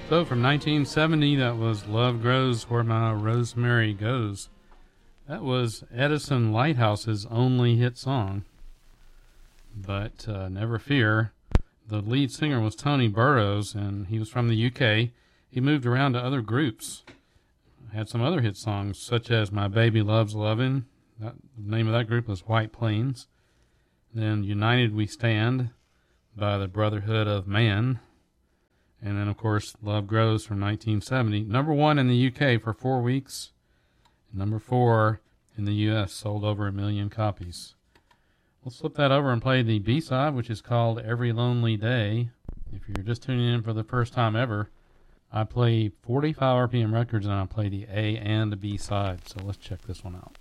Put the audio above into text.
So from 1970, that was Love Grows Where My Rosemary Goes. That was Edison Lighthouse's only hit song. But never fear, the lead singer was Tony Burrows, and he was from the UK. He moved around to other groups. Had some other hit songs, such as My Baby Loves Lovin'. The name of that group was White Plains. Then United We Stand by the Brotherhood of Man. And then, of course, Love Grows from 1970. Number 1 in the UK for 4 weeks. Number 4 in the US, sold over 1 million copies. Let's flip that over and play the B-side, which is called Every Lonely Day. If you're just tuning in for the first time ever, I play 45 RPM records and I play the A and the B side. So let's check this one out.